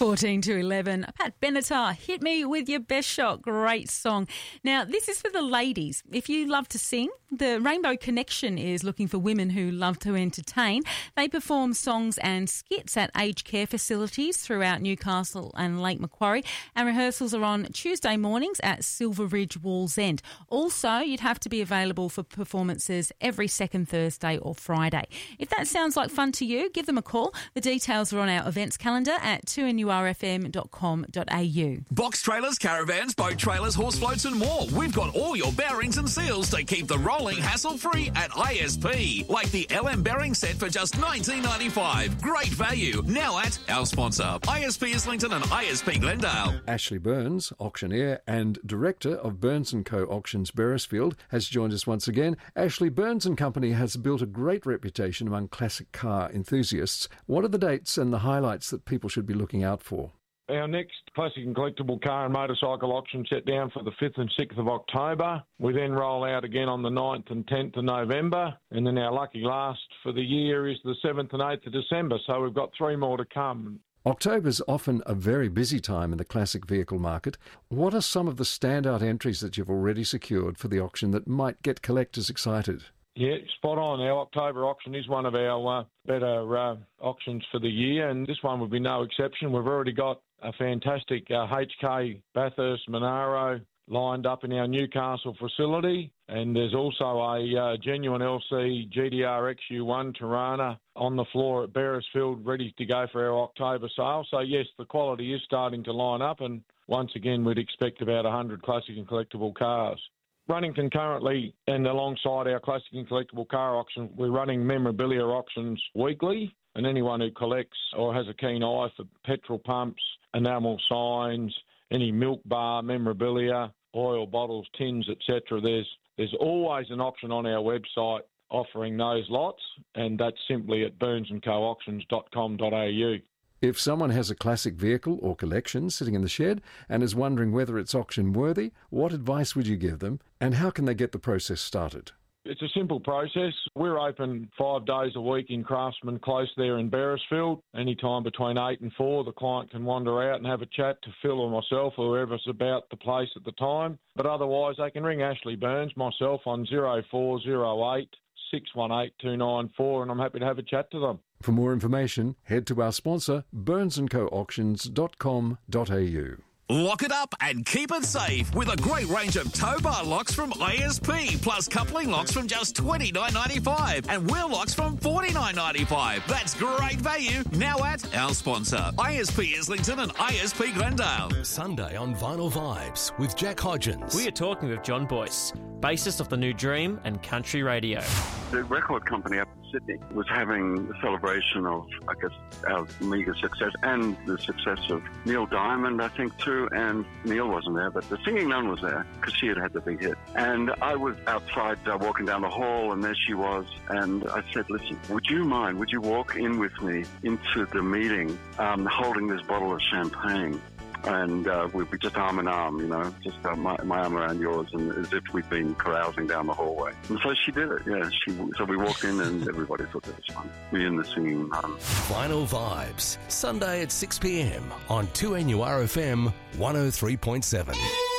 14 to 11. Pat Benatar, Hit Me With Your Best Shot. Great song. Now, this is for the ladies. If you love to sing, the Rainbow Connection is looking for women who love to entertain. They perform songs and skits at aged care facilities throughout Newcastle and Lake Macquarie, and rehearsals are on Tuesday mornings at Silver Ridge Wallsend. Also, you'd have to be available for performances every second Thursday or Friday. If that sounds like fun to you, give them a call. The details are on our events calendar at 2NURFM.com.au. Box trailers, caravans, boat trailers, horse floats and more. We've got all your bearings and seals to keep the rolling hassle-free at ISP. Like the LM bearing set for just $19.95. Great value. Now at our sponsor, ISP Islington and ISP Glendale. Ashley Burns, auctioneer and director of Burns & Co. Auctions Beresfield, has joined us once again. Ashley, Burns & Company has built a great reputation among classic car enthusiasts. What are the dates and the highlights that people should be looking out for? Our next classic and collectible car and motorcycle auction set down for the 5th and 6th of October. We then roll out again on the 9th and 10th of November. And then our lucky last for the year is the 7th and 8th of December. So we've got 3 more to come. October's often a very busy time in the classic vehicle market. What are some of the standout entries that you've already secured for the auction that might get collectors excited? Yeah, spot on. Our October auction is one of our better auctions for the year, and this one would be no exception. We've already got a fantastic HK Bathurst Monaro lined up in our Newcastle facility, and there's also a genuine LC GDR XU1 Tirana on the floor at Beresfield ready to go for our October sale. So yes, the quality is starting to line up, and once again we'd expect about 100 classic and collectible cars. Running concurrently and alongside our classic and collectible car auction, we're running memorabilia auctions weekly, and anyone who collects or has a keen eye for petrol pumps, enamel signs, any milk bar memorabilia, oil bottles, tins, etc., there's always an option on our website offering those lots, and that's simply at burnsandcoauctions.com.au. If someone has a classic vehicle or collection sitting in the shed and is wondering whether it's auction worthy, what advice would you give them, and how can they get the process started? It's a simple process. We're open 5 days a week in Craftsman Close there in Beresfield. Anytime between 8 and 4, the client can wander out and have a chat to Phil or myself or whoever's about the place at the time. But otherwise, they can ring Ashley Burns, myself, on 0408 618 294, and I'm happy to have a chat to them. For more information, head to our sponsor, burnsandcoauctions.com.au. Lock it up and keep it safe with a great range of tow bar locks from ISP, plus coupling locks from just $29.95 and wheel locks from $49.95. That's great value now at our sponsor, ISP Islington and ISP Glendale. Sunday on Vinyl Vibes with Jack Hodgins. We are talking with John Boyce, bassist of The New Dream and Country Radio. The record company up in Sydney was having a celebration of, I guess, our meagre success and the success of Neil Diamond, I think, too. And Neil wasn't there, but the Singing Nun was there because she had the big hit. And I was outside walking down the hall, and there she was. And I said, listen, would you walk in with me into the meeting holding this bottle of champagne? And we'd be just arm in arm, just my arm around yours, and as if we'd been carousing down the hallway. And so she did it, yeah. So we walked in, and everybody thought that was fun. Me and the Singing Nun. Vinyl Vibes, Sunday at 6 p.m. on 2NURFM 103.7.